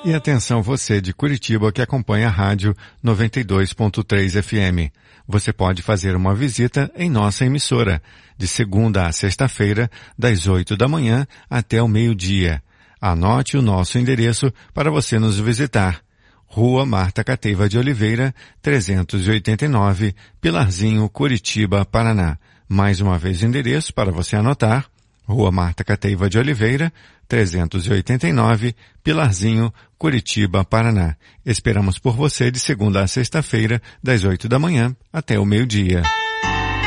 E atenção você de Curitiba que acompanha a rádio 92.3 FM. Você pode fazer uma visita em nossa emissora, de segunda a sexta-feira, das 8 da manhã até o meio-dia. Anote o nosso endereço para você nos visitar. Rua Marta Cateiva de Oliveira, 389, Pilarzinho, Curitiba, Paraná. Mais uma vez o endereço para você anotar. Rua Marta Cateiva de Oliveira, 389, Pilarzinho, Curitiba, Paraná. Esperamos por você de segunda a sexta-feira, das 8 da manhã até o meio-dia.